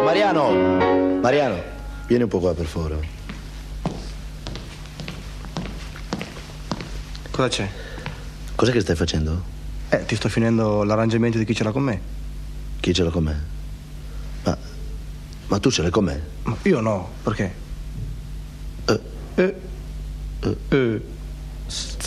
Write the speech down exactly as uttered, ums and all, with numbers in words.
Mariano! Mariano, vieni un po' qua per favore. Cosa c'è? Cos'è che stai facendo? Eh, ti sto finendo l'arrangiamento di chi ce l'ha con me. Chi ce l'ha con me? Ma, ma tu ce l'hai con me? Ma io no, perché? Eh. Eh. Eh.